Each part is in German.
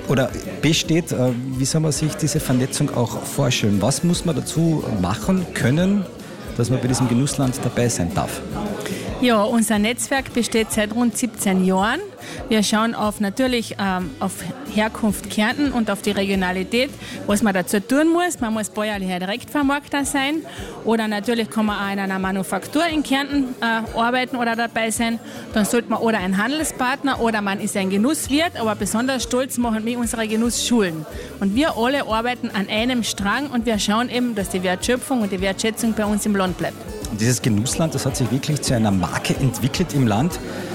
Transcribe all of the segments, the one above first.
oder besteht, wie soll man sich diese Vernetzung auch vorstellen? Was muss man dazu machen können, dass man bei diesem Genussland dabei sein darf? Ja, unser Netzwerk besteht seit rund 17 Jahren. Wir schauen natürlich auf Herkunft Kärnten und auf die Regionalität, was man dazu tun muss. Man muss bäuerlicher Direktvermarkter sein oder natürlich kann man auch in einer Manufaktur in Kärnten arbeiten oder dabei sein. Dann sollte man oder ein Handelspartner oder man ist ein Genusswirt, aber besonders stolz machen wir unsere Genussschulen. Und wir alle arbeiten an einem Strang und wir schauen eben, dass die Wertschöpfung und die Wertschätzung bei uns im Land bleibt. Und dieses Genussland, das hat sich wirklich zu einer Marke entwickelt im Land,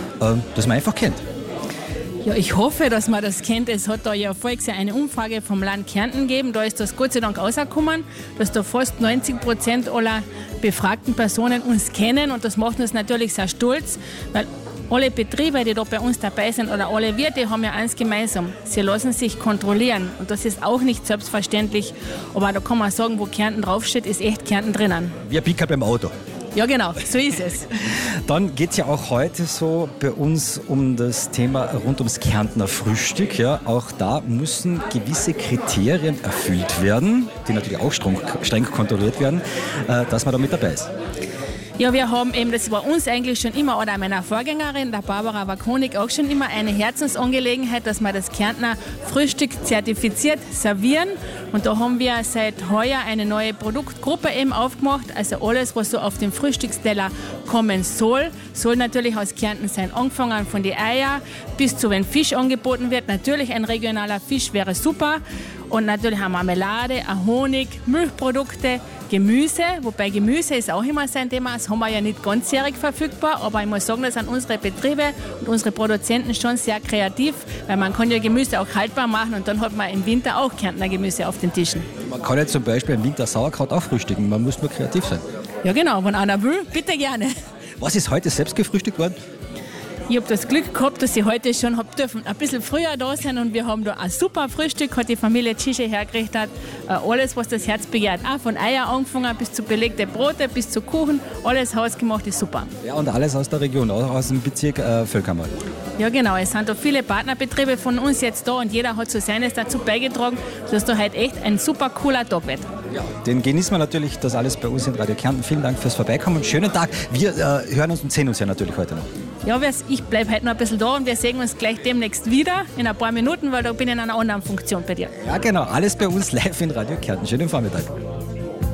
das man einfach kennt. Ja, ich hoffe, dass man das kennt. Es hat da ja voriges Jahr eine Umfrage vom Land Kärnten gegeben. Da ist das Gott sei Dank rausgekommen, dass da fast 90% aller befragten Personen uns kennen. Und das macht uns natürlich sehr stolz, weil alle Betriebe, die da bei uns dabei sind oder alle Wirte, haben ja eins gemeinsam. Sie lassen sich kontrollieren. Und das ist auch nicht selbstverständlich. Aber da kann man sagen, wo Kärnten draufsteht, ist echt Kärnten drinnen. Wie ein Pickup beim Auto. Ja, genau, so ist es. Dann geht es ja auch heute so bei uns um das Thema rund ums Kärntner Frühstück. Ja, auch da müssen gewisse Kriterien erfüllt werden, die natürlich auch streng kontrolliert werden, dass man da mit dabei ist. Ja, wir haben eben, das war uns eigentlich schon immer, oder meiner Vorgängerin, der Barbara Wakonik, auch schon immer eine Herzensangelegenheit, dass wir das Kärntner Frühstück zertifiziert servieren. Und da haben wir seit heuer eine neue Produktgruppe eben aufgemacht. Also alles, was so auf den Frühstücksteller kommen soll, soll natürlich aus Kärnten sein. Angefangen von den Eier bis zu, wenn Fisch angeboten wird. Natürlich ein regionaler Fisch wäre super. Und natürlich eine Marmelade, ein Honig, Milchprodukte, Gemüse, wobei Gemüse ist auch immer sein Thema, das haben wir ja nicht ganzjährig verfügbar, aber ich muss sagen, das sind unsere Betriebe und unsere Produzenten schon sehr kreativ, weil man kann ja Gemüse auch haltbar machen und dann hat man im Winter auch Kärntner Gemüse auf den Tischen. Man kann ja zum Beispiel im Winter Sauerkraut auch frühstücken, man muss nur kreativ sein. Ja genau, wenn einer will, bitte gerne. Was ist heute selbst gefrühstückt worden? Ich habe das Glück gehabt, dass ich heute schon hab dürfen ein bisschen früher da sein und wir haben da ein super Frühstück, hat die Familie Tschiche hergerichtet. Alles, was das Herz begehrt. Auch von Eier angefangen bis zu belegte Brote, bis zu Kuchen. Alles hausgemacht ist super. Ja, und alles aus der Region, auch aus dem Bezirk Völkermal. Ja genau, es sind da viele Partnerbetriebe von uns jetzt da und jeder hat so seines dazu beigetragen, dass da heute echt ein super cooler Tag wird. Ja, den genießen wir natürlich, das alles bei uns in Radio Kärnten. Vielen Dank fürs Vorbeikommen und schönen Tag. Wir hören uns und sehen uns ja natürlich heute noch. Ja, ich bleibe heute noch ein bisschen da und wir sehen uns gleich demnächst wieder in ein paar Minuten, weil da bin ich in einer anderen Funktion bei dir. Ja genau, alles bei uns live in Radio Kärnten. Schönen Vormittag.